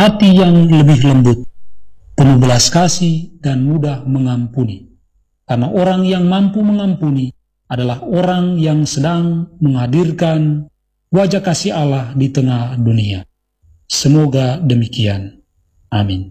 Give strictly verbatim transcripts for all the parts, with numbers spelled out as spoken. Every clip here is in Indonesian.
hati yang lebih lembut, penuh belas kasih dan mudah mengampuni. Karena orang yang mampu mengampuni adalah orang yang sedang menghadirkan wajah kasih Allah di tengah dunia. Semoga demikian. Amin.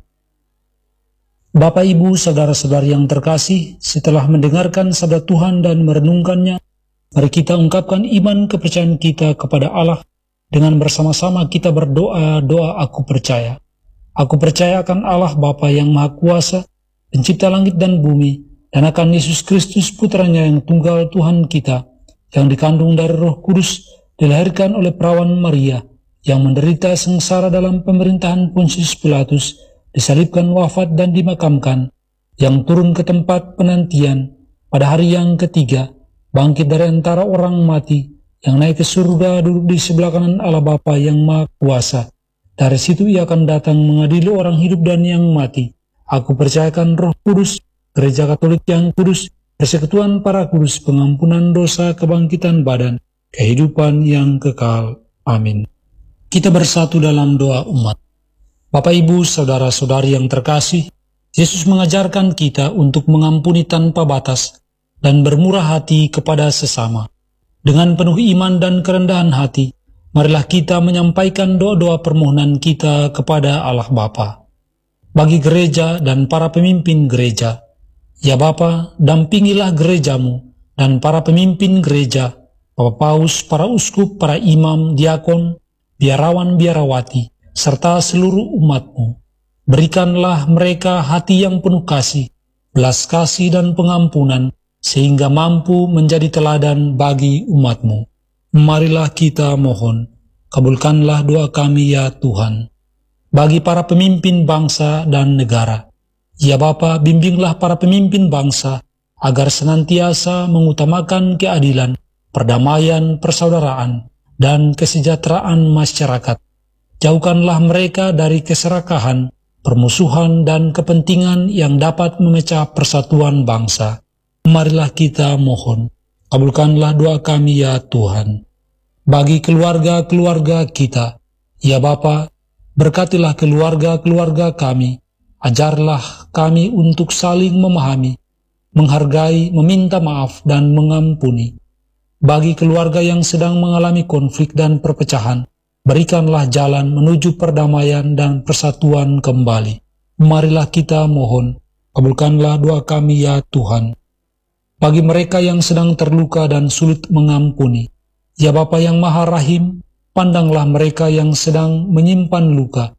Bapak, Ibu, saudara-saudari yang terkasih, setelah mendengarkan sabda Tuhan dan merenungkannya, mari kita ungkapkan iman kepercayaan kita kepada Allah dengan bersama-sama kita berdoa doa aku percaya. Aku percaya akan Allah Bapa yang Maha Kuasa, pencipta langit dan bumi, dan akan Yesus Kristus putranya yang tunggal Tuhan kita, yang dikandung dari Roh Kudus, dilahirkan oleh perawan Maria, yang menderita sengsara dalam pemerintahan Pontius Pilatus, disalibkan, wafat dan dimakamkan, yang turun ke tempat penantian, pada hari yang ketiga, bangkit dari antara orang mati, yang naik ke surga duduk di sebelah kanan Allah Bapa yang Maha Kuasa. Dari situ ia akan datang mengadili orang hidup dan yang mati. Aku percayakan Roh Kudus, Gereja Katolik yang kudus, persekutuan para kudus, pengampunan dosa, kebangkitan badan, kehidupan yang kekal. Amin. Kita bersatu dalam doa umat. Bapak, Ibu, saudara-saudari yang terkasih, Yesus mengajarkan kita untuk mengampuni tanpa batas dan bermurah hati kepada sesama. Dengan penuh iman dan kerendahan hati, marilah kita menyampaikan doa-doa permohonan kita kepada Allah Bapa. Bagi gereja dan para pemimpin gereja, ya Bapa, dampingilah gerejamu dan para pemimpin gereja, Bapak Paus, para uskup, para imam, diakon, biarawan, biarawati, serta seluruh umatmu. Berikanlah mereka hati yang penuh kasih, belas kasih dan pengampunan, sehingga mampu menjadi teladan bagi umatmu. Marilah kita mohon, kabulkanlah doa kami ya Tuhan. Bagi para pemimpin bangsa dan negara, ya Bapa, bimbinglah para pemimpin bangsa, agar senantiasa mengutamakan keadilan, perdamaian, persaudaraan, dan kesejahteraan masyarakat. Jauhkanlah mereka dari keserakahan, permusuhan, dan kepentingan yang dapat memecah persatuan bangsa. Marilah kita mohon, kabulkanlah doa kami ya Tuhan. Bagi keluarga-keluarga kita, ya Bapa, berkatilah keluarga-keluarga kami, ajarlah kami untuk saling memahami, menghargai, meminta maaf, dan mengampuni. Bagi keluarga yang sedang mengalami konflik dan perpecahan, berikanlah jalan menuju perdamaian dan persatuan kembali. Marilah kita mohon, kabulkanlah doa kami ya Tuhan. Bagi mereka yang sedang terluka dan sulit mengampuni, ya Bapa yang Maha Rahim, pandanglah mereka yang sedang menyimpan luka,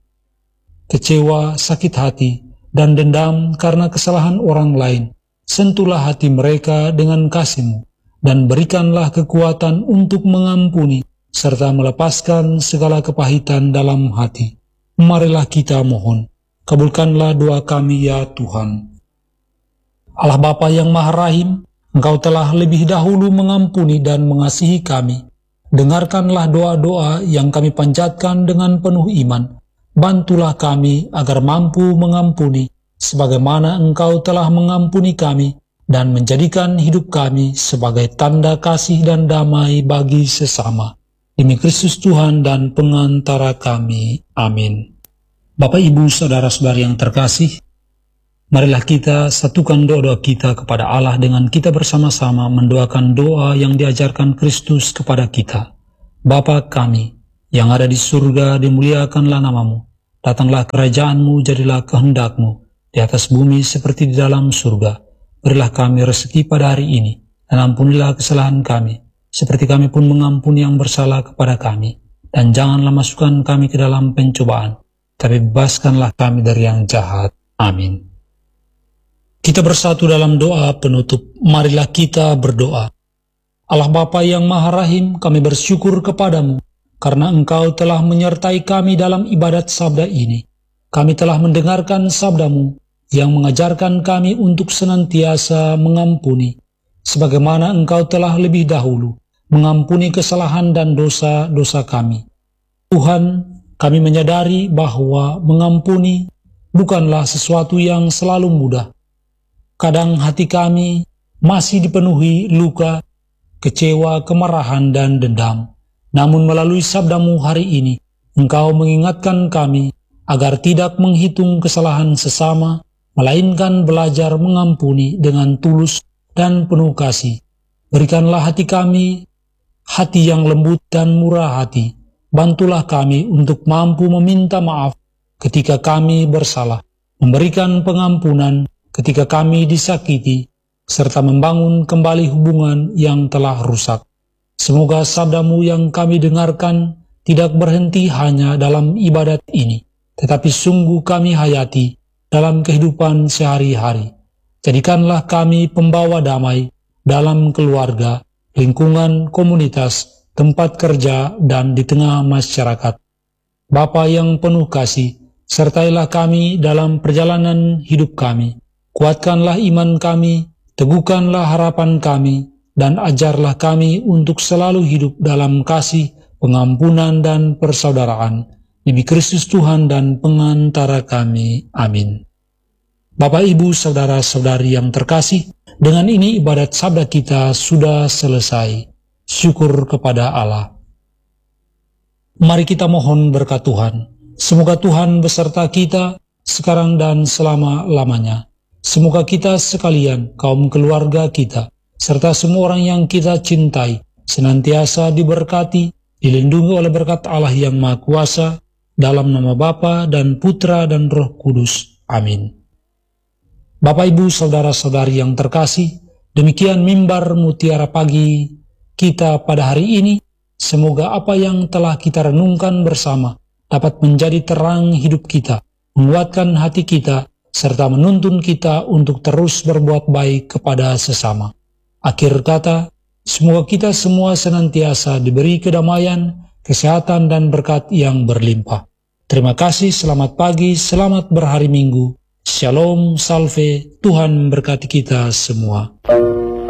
kecewa, sakit hati, dan dendam karena kesalahan orang lain. Sentuhlah hati mereka dengan kasih-Mu, dan berikanlah kekuatan untuk mengampuni, serta melepaskan segala kepahitan dalam hati. Marilah kita mohon, kabulkanlah doa kami ya Tuhan. Allah Bapa yang Maha Rahim, Engkau telah lebih dahulu mengampuni dan mengasihi kami. Dengarkanlah doa-doa yang kami panjatkan dengan penuh iman. Bantulah kami agar mampu mengampuni, sebagaimana Engkau telah mengampuni kami, dan menjadikan hidup kami sebagai tanda kasih dan damai bagi sesama. Demi Kristus Tuhan dan pengantara kami. Amin. Bapak, Ibu, saudara-saudari yang terkasih, marilah kita satukan doa-doa kita kepada Allah dengan kita bersama-sama mendoakan doa yang diajarkan Kristus kepada kita. Bapa kami, yang ada di surga, dimuliakanlah namamu. Datanglah kerajaanmu, jadilah kehendakmu, di atas bumi seperti di dalam surga. Berilah kami rezeki pada hari ini, dan ampunilah kesalahan kami, seperti kami pun mengampuni yang bersalah kepada kami. Dan janganlah masukkan kami ke dalam pencobaan, tapi bebaskanlah kami dari yang jahat. Amin. Kita bersatu dalam doa penutup. Marilah kita berdoa. Allah Bapa yang Maha Rahim, kami bersyukur kepadamu, karena Engkau telah menyertai kami dalam ibadat sabda ini. Kami telah mendengarkan sabdamu, yang mengajarkan kami untuk senantiasa mengampuni, sebagaimana Engkau telah lebih dahulu mengampuni kesalahan dan dosa-dosa kami. Tuhan, kami menyadari bahwa mengampuni bukanlah sesuatu yang selalu mudah. Kadang hati kami masih dipenuhi luka, kecewa, kemarahan, dan dendam. Namun melalui sabdamu hari ini, Engkau mengingatkan kami agar tidak menghitung kesalahan sesama, melainkan belajar mengampuni dengan tulus dan penuh kasih. Berikanlah hati kami hati yang lembut dan murah hati. Bantulah kami untuk mampu meminta maaf ketika kami bersalah, memberikan pengampunan ketika kami disakiti, serta membangun kembali hubungan yang telah rusak. Semoga sabda-Mu yang kami dengarkan tidak berhenti hanya dalam ibadat ini, tetapi sungguh kami hayati dalam kehidupan sehari-hari. Jadikanlah kami pembawa damai dalam keluarga, lingkungan, komunitas, tempat kerja, dan di tengah masyarakat. Bapa yang penuh kasih, sertailah kami dalam perjalanan hidup kami. Kuatkanlah iman kami, teguhkanlah harapan kami, dan ajarlah kami untuk selalu hidup dalam kasih, pengampunan, dan persaudaraan. Demi Kristus Tuhan dan pengantara kami. Amin. Bapak, Ibu, Saudara-saudari yang terkasih, dengan ini ibadat sabda kita sudah selesai. Syukur kepada Allah. Mari kita mohon berkat Tuhan. Semoga Tuhan beserta kita sekarang dan selama-lamanya. Semoga kita sekalian, kaum keluarga kita, serta semua orang yang kita cintai, senantiasa diberkati, dilindungi oleh berkat Allah yang Maha Kuasa, dalam nama Bapa dan Putra dan Roh Kudus. Amin. Bapak, Ibu, Saudara-saudari yang terkasih, demikian mimbar Mutiara Pagi kita pada hari ini. Semoga apa yang telah kita renungkan bersama dapat menjadi terang hidup kita, menguatkan hati kita, serta menuntun kita untuk terus berbuat baik kepada sesama. Akhir kata, semoga kita semua senantiasa diberi kedamaian, kesehatan, dan berkat yang berlimpah. Terima kasih, selamat pagi, selamat berhari Minggu. Shalom, salve, Tuhan memberkati kita semua.